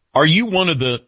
Are you one of the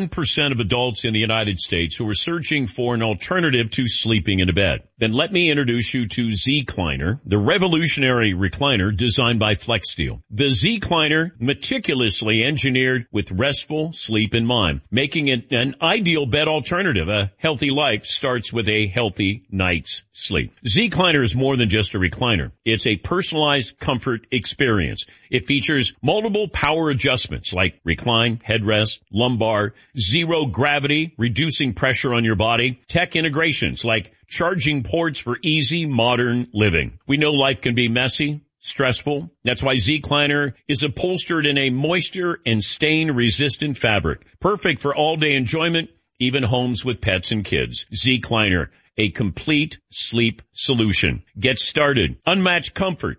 7% of adults in the United States who are searching for an alternative to sleeping in a bed? Then let me introduce you to Zecliner, the revolutionary recliner designed by FlexSteel. The Zecliner, meticulously engineered with restful sleep in mind, making it an ideal bed alternative. A healthy life starts with a healthy night's sleep. Zecliner is more than just a recliner. It's a personalized comfort experience. It features multiple power adjustments like recline, headrest, lumbar, zero gravity, reducing pressure on your body, tech integrations like charging ports for easy modern living. We know life can be messy, stressful. That's why Zecliner is upholstered in a moisture and stain resistant fabric, perfect for all day enjoyment, even homes with pets and kids. Zecliner, a complete sleep solution. Get started. Unmatched comfort.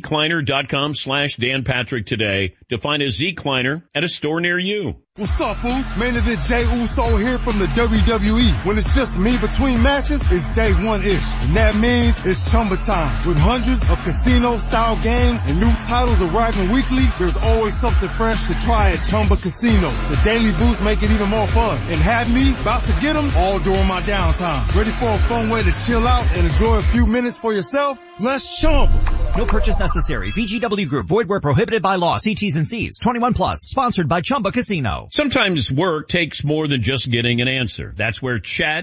Zecliner.com/Dan Patrick today to find a Zecliner at a store near you. What's up, fools? Main event Jey Uso here from the WWE. When it's just me between matches, it's day one-ish. And that means it's Chumba time. With hundreds of casino-style games and new titles arriving weekly, there's always something fresh to try at Chumba Casino. The daily boosts make it even more fun. And have me about to get them all during my downtime. Ready for a fun way to chill out and enjoy a few minutes for yourself? Let's Chumba. No purchase necessary. VGW Group. Void where prohibited by law. See T's and C's. 21 plus. Sponsored by Chumba Casino. Sometimes work takes more than just getting an answer. That's where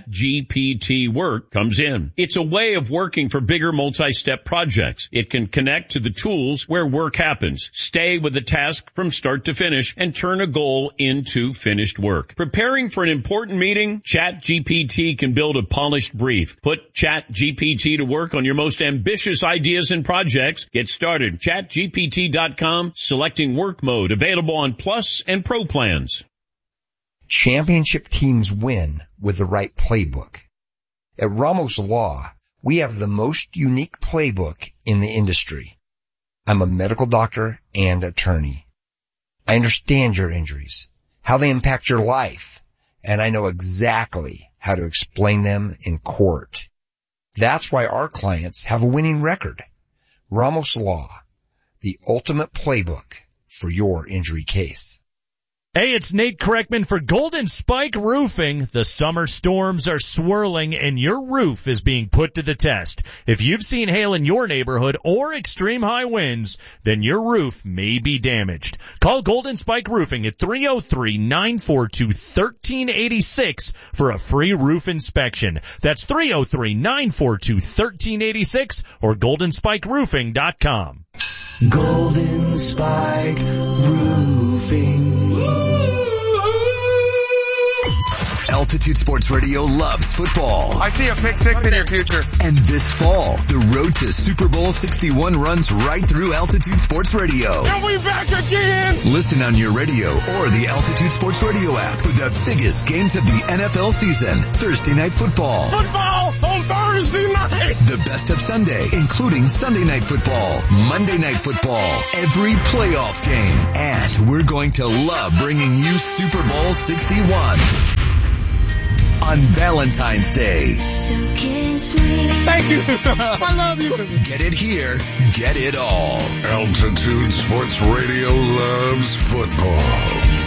ChatGPT Work comes in. It's a way of working for bigger multi-step projects. It can connect to the tools where work happens, stay with the task from start to finish, and turn a goal into finished work. Preparing for an important meeting? ChatGPT can build a polished brief. Put ChatGPT to work on your most ambitious ideas and projects. Get started. ChatGPT.com, selecting work mode, available on Plus and Pro plans. Championship teams win with the right playbook. At Ramos Law, we have the most unique playbook in the industry. I'm a medical doctor and attorney. I understand your injuries, how they impact your life, and I know exactly how to explain them in court. That's why our clients have a winning record. Ramos Law, the ultimate playbook for your injury case. Hey, it's Nate Kreckman for Golden Spike Roofing. The summer storms are swirling and your roof is being put to the test. If you've seen hail in your neighborhood or extreme high winds, then your roof may be damaged. Call Golden Spike Roofing at 303-942-1386 for a free roof inspection. That's 303-942-1386 or goldenspikeroofing.com. Golden Spike Roofing. Altitude Sports Radio loves football. I see a pick six in your future. And this fall, the road to Super Bowl 61 runs right through Altitude Sports Radio. And we back again! Listen on your radio or the Altitude Sports Radio app for the biggest games of the NFL season. Thursday Night Football. Football on Thursday night! The best of Sunday, including Sunday Night Football, Monday Night Football, every playoff game. And we're going to love bringing you Super Bowl 61. On Valentine's Day. Thank you. I love you. Get it here. Get it all. Altitude Sports Radio loves football.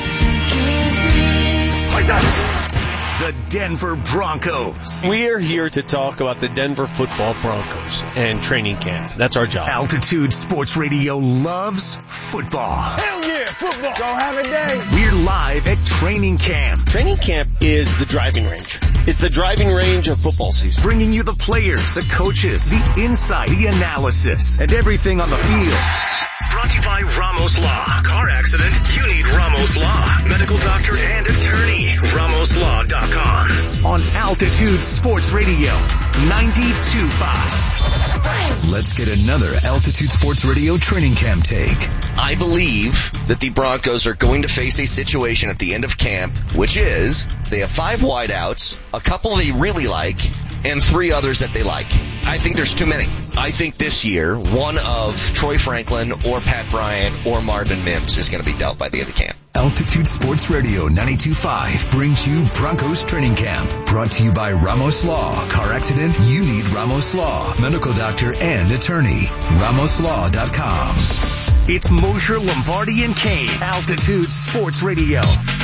Like that. The Denver Broncos. We are here to talk about the Denver Football Broncos and training camp. That's our job. Altitude Sports Radio loves football. Hell yeah, football. Go have a day. We're live at training camp. Training camp is the driving range. It's the driving range of football season. Bringing you the players, the coaches, the insight, the analysis, and everything on the field. Brought to you by Ramos Law. Car accident? You need Ramos Law. Medical doctor and attorney. RamosLaw.com. On Altitude Sports Radio 92.5. Let's get another Altitude Sports Radio training camp take. I believe that the Broncos are going to face a situation at the end of camp, which is they have 5 wideouts, a couple they really like, and 3 others that they like. I think there's too many. I think this year, one of Troy Franklin or Pat Bryant or Marvin Mims is going to be dealt by the end of camp. Altitude Sports Radio 92.5 brings you Broncos Training Camp. Brought to you by Ramos Law. Car accident? You need Ramos Law. Medical doctor and attorney. RamosLaw.com. It's Mosher, Lombardi, and Kane. Altitude Sports Radio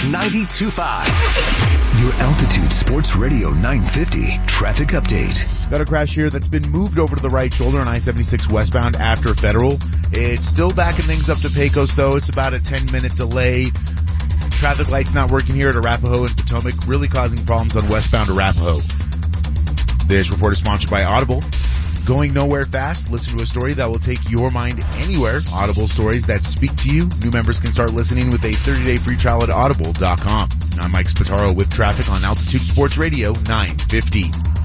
92.5. Your Altitude Sports Radio 950 traffic update. Got a crash here that's been moved over to the right shoulder on I-76 westbound after Federal. It's still backing things up to Pecos though. It's about a 10-minute delay. Traffic lights not working here at Arapahoe and Potomac, really causing problems on westbound Arapahoe. This report is sponsored by Audible. Going nowhere fast? Listen to a story that will take your mind anywhere. Audible stories that speak to you. New members can start listening with a 30-day free trial at audible.com. I'm Mike Spataro with traffic on Altitude Sports Radio 950.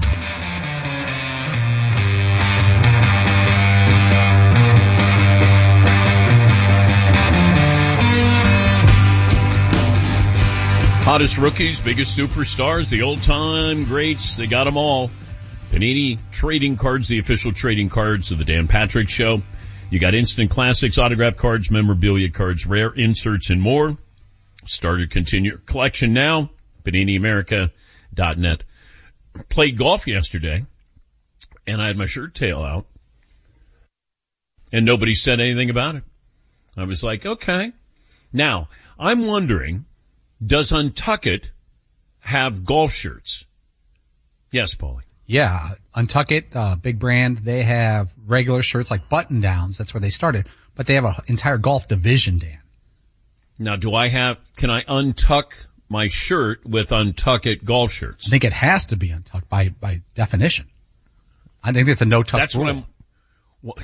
Hottest rookies, biggest superstars, the old-time greats, they got them all. Panini Trading Cards, the official trading cards of the Dan Patrick Show. You got instant classics, autograph cards, memorabilia cards, rare inserts, and more. Start or continue your collection now. PaniniAmerica.net. Played golf yesterday, and I had my shirt tail out, and nobody said anything about it. I was like, okay. Now, I'm wondering, does Untuckit have golf shirts? Yes, Paulie. Yeah, Untuckit, big brand. They have regular shirts like button downs. That's where they started. But they have an entire golf division, Dan. Now, can I untuck my shirt with Untuckit golf shirts? I think it has to be untucked by definition. I think it's a no-tuck That's rule. what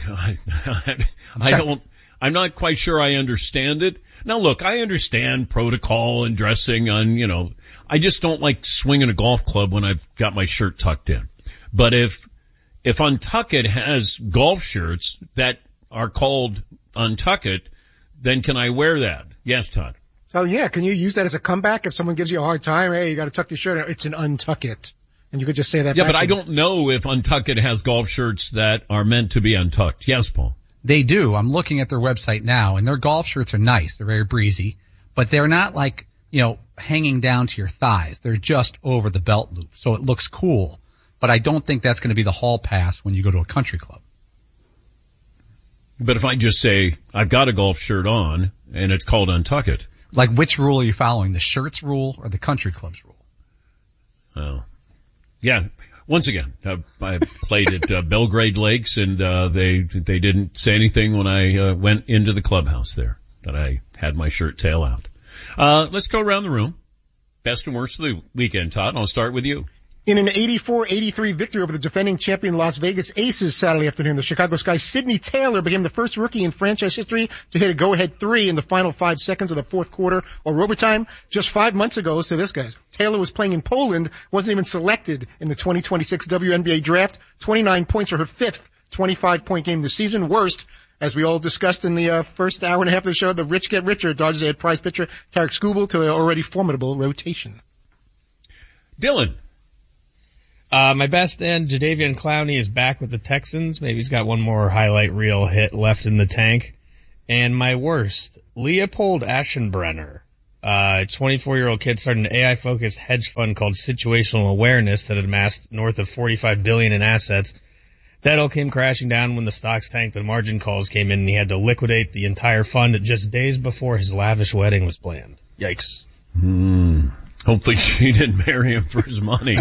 I'm not quite sure I understand it. Now look, I understand protocol and dressing on, I just don't like swinging a golf club when I've got my shirt tucked in. But if Untuckit has golf shirts that are called Untuckit, then can I wear that? Yes, Todd. So yeah, can you use that as a comeback if someone gives you a hard time? Hey, you got to tuck your shirt out. It's an Untuckit. And you could just say that. Yeah, but I don't know if Untuckit has golf shirts that are meant to be untucked. Yes, Paul. They do. I'm looking at their website now, and their golf shirts are nice. They're very breezy, but they're not like, hanging down to your thighs. They're just over the belt loop, so it looks cool. But I don't think that's going to be the hall pass when you go to a country club. But if I just say, I've got a golf shirt on, and it's called Untuckit. Like, which rule are you following, the shirts rule or the country club's rule? Oh. Yeah. Once again, I played at Belgrade Lakes, and they didn't say anything when I went into the clubhouse there that I had my shirt tail out. Let's go around the room. Best and worst of the weekend, Todd. I'll start with you. In an 84-83 victory over the defending champion Las Vegas Aces Saturday afternoon, the Chicago Sky's Sidney Taylor became the first rookie in franchise history to hit a go-ahead three in the final 5 seconds of the fourth quarter or overtime. Just 5 months ago, so this guy, Taylor was playing in Poland, wasn't even selected in the 2026 WNBA draft. 29 points for her fifth 25-point game this season. Worst, as we all discussed in the first hour and a half of the show, the rich get richer. Dodgers add prize pitcher Tarek Skubal to their already formidable rotation. Dylan. My best end, Jadeveon Clowney is back with the Texans. Maybe he's got one more highlight reel hit left in the tank. And my worst, Leopold Aschenbrenner, 24-year-old kid started an AI-focused hedge fund called Situational Awareness that had amassed north of $45 billion in assets. That all came crashing down when the stocks tanked and margin calls came in, and he had to liquidate the entire fund just days before his lavish wedding was planned. Yikes. Hopefully she didn't marry him for his money.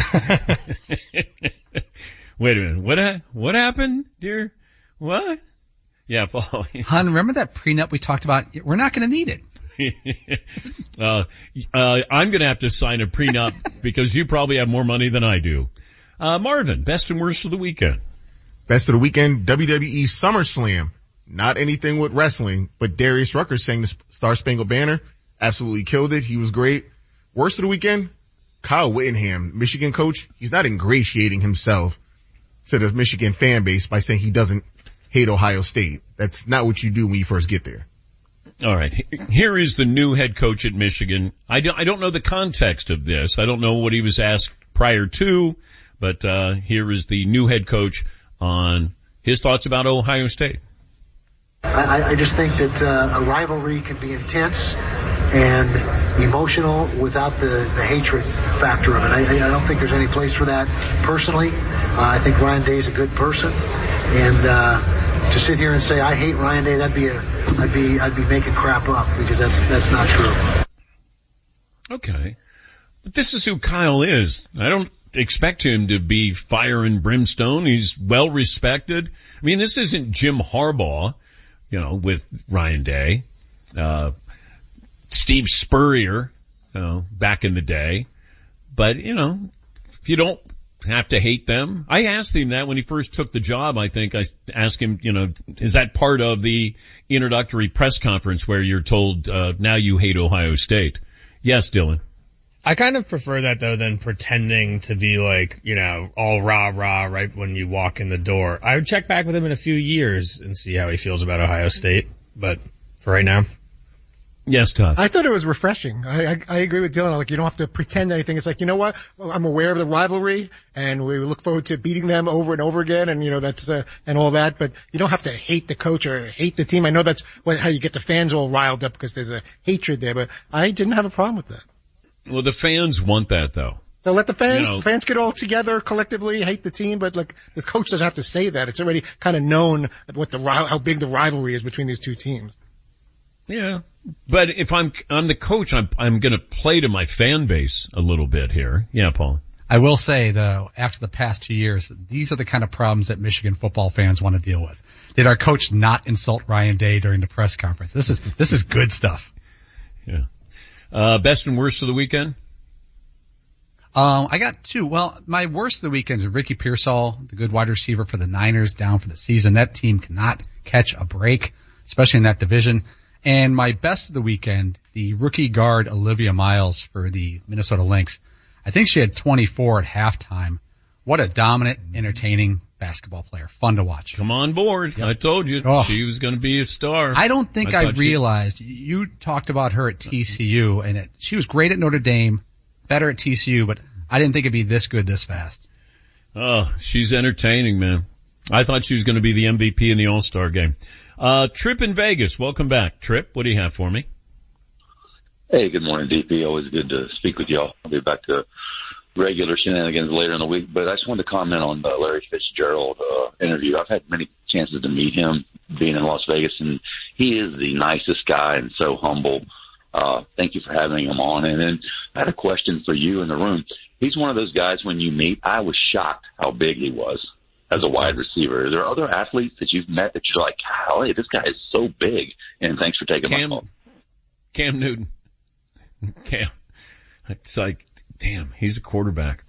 Wait a minute. What happened, dear? What? Yeah, Paul. Hon, remember that prenup we talked about? We're not going to need it. I'm going to have to sign a prenup because you probably have more money than I do. Marvin, best and worst of the weekend. Best of the weekend, WWE SummerSlam. Not anything with wrestling, but Darius Rucker sang the Star Spangled Banner. Absolutely killed it. He was great. Worst of the weekend, Kyle Whittingham, Michigan coach. He's not ingratiating himself to the Michigan fan base by saying he doesn't hate Ohio State. That's not what you do when you first get there. All right. Here is the new head coach at Michigan. I don't know the context of this. I don't know what he was asked prior to, but here is the new head coach on his thoughts about Ohio State. I just think that a rivalry can be intense. and emotional without the hatred factor of it. I don't think there's any place for that personally. I think Ryan Day is a good person, and to sit here and say I hate Ryan Day, I'd be making crap up, because that's not true. Okay. But this is who Kyle is. I don't expect him to be fire and brimstone. He's well respected. I mean, this isn't Jim Harbaugh, with Ryan Day, Steve Spurrier, back in the day. But, if you don't have to hate them. I asked him that when he first took the job. I think I asked him, is that part of the introductory press conference where you're told, now you hate Ohio State? Yes, Dylan. I kind of prefer that though than pretending to be like, all rah-rah right when you walk in the door. I would check back with him in a few years and see how he feels about Ohio State. But for right now. Yes, Todd. I thought it was refreshing. I agree with Dylan. Like, you don't have to pretend anything. It's like, you know what? I'm aware of the rivalry, and we look forward to beating them over and over again, and that's and all that. But you don't have to hate the coach or hate the team. I know that's how you get the fans all riled up, because there's a hatred there. But I didn't have a problem with that. Well, the fans want that, though. So let the fans get all together collectively, hate the team, but like the coach doesn't have to say that. It's already kind of known how big the rivalry is between these two teams. Yeah. But if I'm the coach, I'm going to play to my fan base a little bit here. Yeah, Paul. I will say though, after the past 2 years, these are the kind of problems that Michigan football fans want to deal with. Did our coach not insult Ryan Day during the press conference? This is good stuff. Yeah. Best and worst of the weekend? I got two. Well, my worst of the weekend is Ricky Pearsall, the good wide receiver for the Niners, down for the season. That team cannot catch a break, especially in that division. And my best of the weekend, the rookie guard Olivia Miles for the Minnesota Lynx. I think she had 24 at halftime. What a dominant, entertaining basketball player. Fun to watch. Come on board. Yep. I told you she was going to be a star. I don't think I realized. You talked about her at TCU, and she was great at Notre Dame, better at TCU, but I didn't think it'd be this good this fast. Oh, she's entertaining, man. I thought she was going to be the MVP in the All-Star game. Trip in Vegas. Welcome back. Trip, what do you have for me? Hey, good morning, DP. Always good to speak with y'all. I'll be back to regular shenanigans later in the week, but I just wanted to comment on the Larry Fitzgerald interview. I've had many chances to meet him being in Las Vegas, and he is the nicest guy and so humble. Thank you for having him on. And then I had a question for you in the room. He's one of those guys when you meet, I was shocked how big he was as a wide receiver. Are there other athletes that you've met that you're like, golly, this guy is so big? And thanks for taking my call. Cam Newton. It's like, damn, he's a quarterback.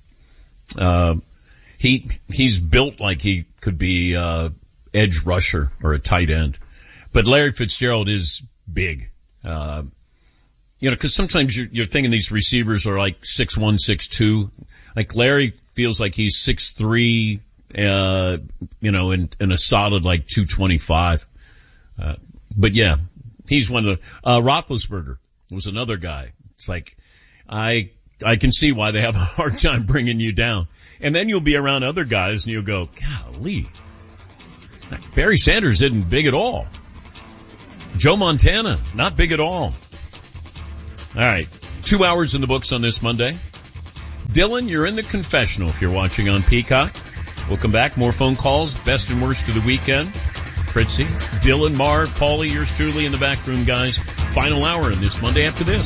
He's built like he could be edge rusher or a tight end. But Larry Fitzgerald is big. Cause sometimes you're thinking these receivers are like 6'1", 6'2". Like Larry feels like he's 6'3", in a solid like 225. But yeah, he's one of the, Roethlisberger was another guy. It's like, I can see why they have a hard time bringing you down. And then you'll be around other guys and you'll go, golly, Barry Sanders isn't big at all. Joe Montana, not big at all. All right. 2 hours in the books on this Monday. Dylan, you're in the confessional if you're watching on Peacock. We'll come back. More phone calls. Best and worst of the weekend. Fritzy, Dylan, Marv, Paulie, yours truly in the back room, guys. Final hour in this Monday after this.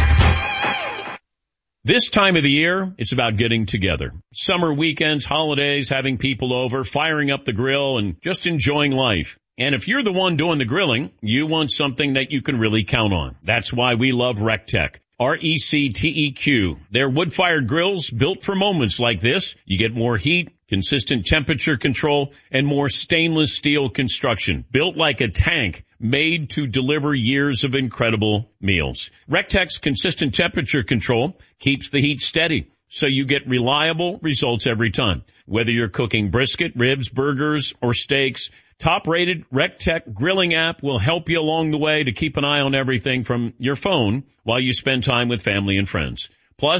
This time of the year, it's about getting together. Summer weekends, holidays, having people over, firing up the grill, and just enjoying life. And if you're the one doing the grilling, you want something that you can really count on. That's why we love RecTech. RecTeq. They're wood-fired grills built for moments like this. You get more heat, consistent temperature control, and more stainless steel construction. Built like a tank, made to deliver years of incredible meals. RecTech's consistent temperature control keeps the heat steady, so you get reliable results every time. Whether you're cooking brisket, ribs, burgers, or steaks, top-rated RecTech grilling app will help you along the way to keep an eye on everything from your phone while you spend time with family and friends. Plus,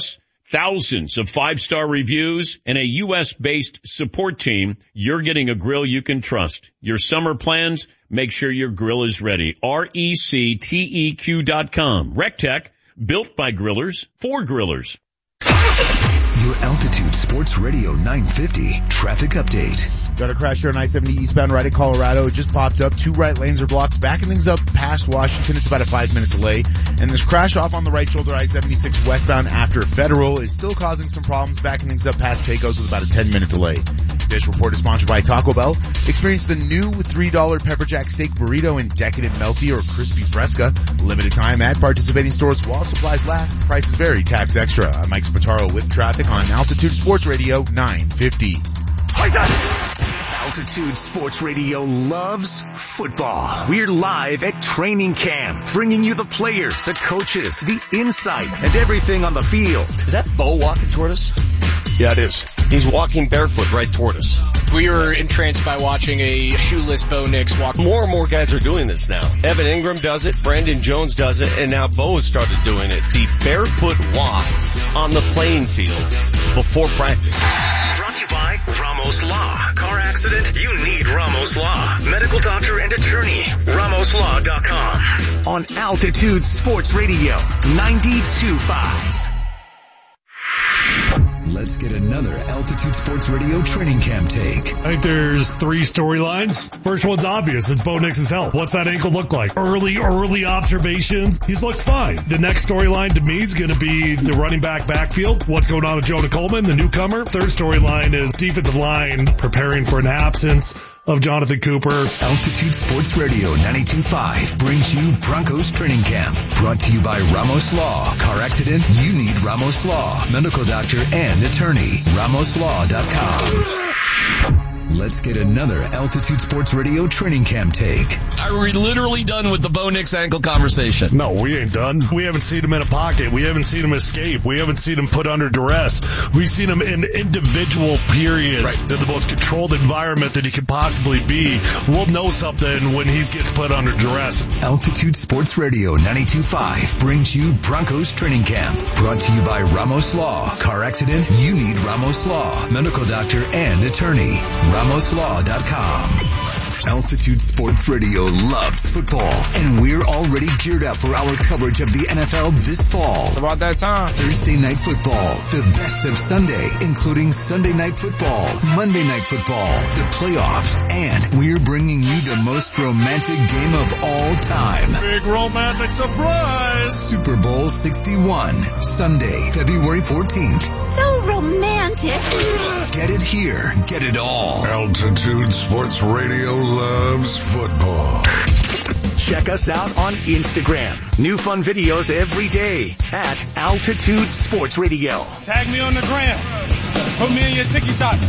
thousands of 5-star reviews, and a U.S.-based support team, you're getting a grill you can trust. Your summer plans, make sure your grill is ready. RECTEQ.com. RecTech, built by grillers, for grillers. Your Altitude Sports Radio 950 traffic update. Got a crash here on I-70 eastbound right at Colorado. It just popped up. 2 right lanes are blocked. Backing things up past Washington. It's about a 5-minute delay. And this crash off on the right shoulder I-76 westbound after Federal is still causing some problems. Backing things up past Pecos with about a 10-minute delay. This report is sponsored by Taco Bell. Experience the new $3 Pepper Jack Steak Burrito in Decadent Melty or Crispy Fresca. Limited time at participating stores while supplies last. Prices vary. Tax extra. I'm Mike Spataro with traffic on Altitude Sports Radio 950. Altitude Sports Radio loves football. We're live at training camp, bringing you the players, the coaches, the insight, and everything on the field. Is that Bo walking toward us? Yeah, it is. He's walking barefoot right toward us. We were entranced by watching a shoeless Bo Nix walk. More and more guys are doing this now. Evan Ingram does it, Brandon Jones does it, and now Bo has started doing it. The barefoot walk on the playing field before practice. Brought to you by Ramos Law. Car accident? You need Ramos Law. Medical doctor and attorney. RamosLaw.com. On Altitude Sports Radio 92.5. Let's get another Altitude Sports Radio training camp take. I think there's 3 storylines. First one's obvious. It's Bo Nix's health. What's that ankle look like? Early observations. He's looked fine. The next storyline to me is going to be the running back backfield. What's going on with Jonah Coleman, the newcomer? Third storyline is defensive line preparing for an absence of Jonathan Cooper. Altitude Sports Radio 92.5 brings you Broncos Training Camp. Brought to you by Ramos Law. Car accident? You need Ramos Law. Medical doctor and attorney. RamosLaw.com. Let's get another Altitude Sports Radio training camp take. Are we literally done with the Bo Nix ankle conversation? No, we ain't done. We haven't seen him in a pocket. We haven't seen him escape. We haven't seen him put under duress. We've seen him in individual periods in the most controlled environment that he could possibly be. We'll know something when he gets put under duress. Altitude Sports Radio 92.5 brings you Broncos Training Camp. Brought to you by Ramos Law. Car accident? You need Ramos Law. Medical doctor and attorney. RamosLaw.com. Altitude Sports Radio loves football, and we're already geared up for our coverage of the NFL this fall. It's about that time. Thursday Night Football, the best of Sunday, including Sunday Night Football, Monday Night Football, the playoffs, and we're bringing you the most romantic game of all time. Big romantic surprise! Super Bowl 61, Sunday, February 14th. So romantic. Get it here, get it all. Altitude Sports Radio loves football. Check us out on Instagram. New fun videos every day at Altitude Sports Radio. Tag me on the gram. Put me in your TikTok.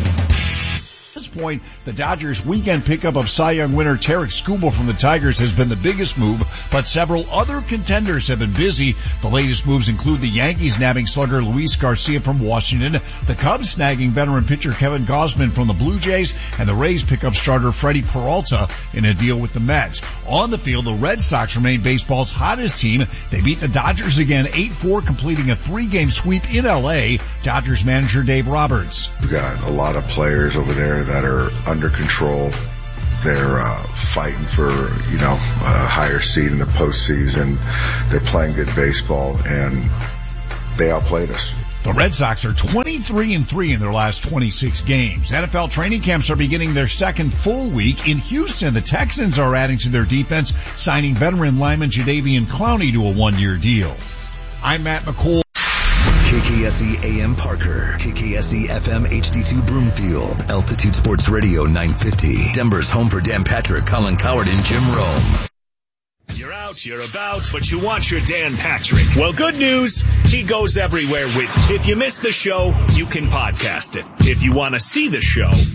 At this point, the Dodgers' weekend pickup of Cy Young winner Tarek Skubal from the Tigers has been the biggest move, but several other contenders have been busy. The latest moves include the Yankees nabbing slugger Luis Garcia from Washington, the Cubs snagging veteran pitcher Kevin Gausman from the Blue Jays, and the Rays pick up starter Freddie Peralta in a deal with the Mets. On the field, the Red Sox remain baseball's hottest team. They beat the Dodgers again 8-4, completing a 3-game sweep in L.A. Dodgers manager Dave Roberts. We've got a lot of players over there that are under control. They're fighting for, a higher seed in the postseason. They're playing good baseball, and they outplayed us. The Red Sox are 23-3 in their last 26 games. NFL training camps are beginning their second full week. In Houston, the Texans are adding to their defense, signing veteran lineman Jadeveon Clowney to a 1-year deal. I'm Matt McCool. KKSE AM Parker, KKSE FM HD2 Broomfield, Altitude Sports Radio 950, Denver's home for Dan Patrick, Colin Coward, and Jim Rome. You're out, you're about, but you want your Dan Patrick. Well, good news, he goes everywhere with you. If you missed the show, you can podcast it. If you want to see the show,